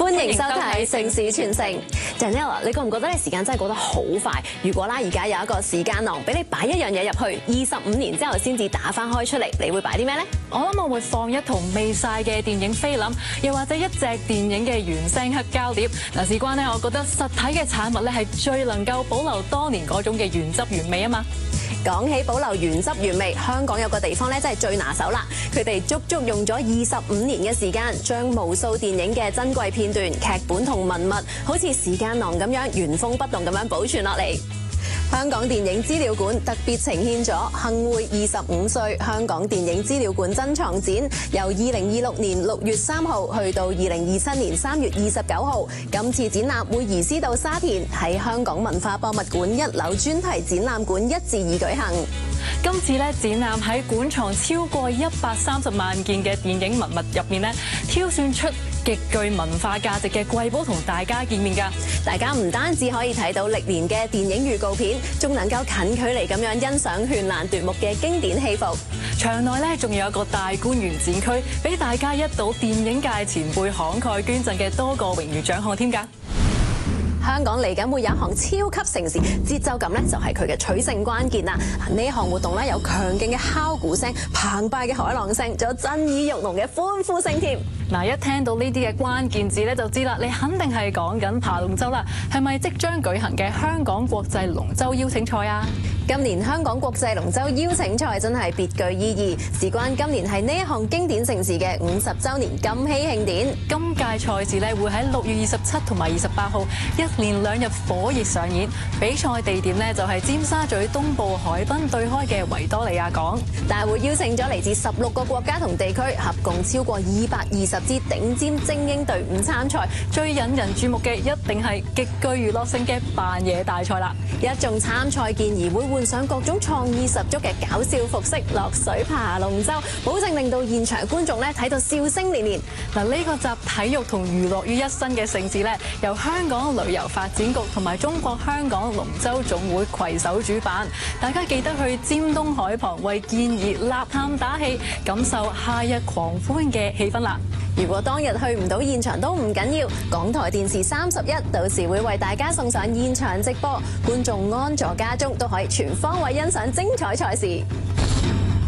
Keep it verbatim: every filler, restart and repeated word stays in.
歡迎收睇《城市傳承》。Daniela，你覺唔覺得你時間真係過得好快？如果啦，而家有一個時間囊俾你擺一樣嘢入去，二十五年之後先至打翻開出嚟，你會擺啲咩呢？ 我諗我會放一套未晒嘅電影菲林，又或者一隻電影嘅原聲黑膠碟。嗱，事關呢，我覺得實體嘅產物咧係最能夠保留當年嗰種嘅原汁原味啊嘛。 講起保留原汁原味，香港有個地方咧真係最拿手啦！佢哋足足用咗二十五年嘅時間，將無數電影嘅珍貴片段、劇本同文物，好似時間囊咁樣原封不動咁樣保存落嚟。香港電影資料館特別呈獻咗幸會二十五歲香港電影資料館珍藏展，由二零二六年六月三號去到二零二七年三月二十九號。今次展覽會移師到沙田，喺香港文化博物館一樓專題展覽館一至二舉行。 今次咧展覽喺館藏超過一百三十萬件嘅電影文物入面咧，挑選出極具文化價值嘅瑰寶同大家見面㗎。 大家唔單止可以睇到歷年嘅電影預告片，仲能夠近距離咁樣欣賞絢爛奪目嘅經典戲服。 場內咧仲有一個大觀園展區，俾大家一睹電影界前輩慷慨捐贈嘅多個榮譽獎項添㗎。 香港嚟緊會有一項超級盛事，節奏感咧就係佢嘅取勝關鍵啦！呢一項活動咧有強勁嘅敲鼓聲、澎湃嘅海浪聲，仲有震耳欲聾嘅歡呼聲添。 嗱，一聽到呢啲嘅關鍵字咧，就知啦，你肯定係講緊爬龍舟啦。係咪即將舉行嘅香港國際龍舟邀請賽啊？ 今年香港國際龍舟邀請賽真係別具意義，事關今年係呢一項經典盛事嘅五十週年金禧慶典。今屆賽事咧會喺六月二十七同埋二十八號一連兩日火熱上演。比賽地點呢就係尖沙咀東部海濱對開嘅維多利亞港。大會邀請咗嚟自十六個國家同地區，合共超過二百二十支頂尖精英隊伍參賽。最引人注目嘅一定係極具娛樂性嘅扮嘢大賽啦！一眾參賽健兒會換上各種創意十足嘅搞笑服飾，落水爬龍舟，保證令到現場觀眾咧睇到笑聲連連。嗱，呢個集體育同娛樂於一身嘅盛事咧，由香港旅遊發展局同埋中國香港龍舟總會攜手主辦。大家記得去尖東海旁為健兒吶喊打氣，感受夏日狂歡嘅氣氛啦！如果當日去唔到現場都唔緊要，港台電視三十一到時會為大家送上現場直播，觀眾安坐家中都可以全方位欣賞精彩賽事。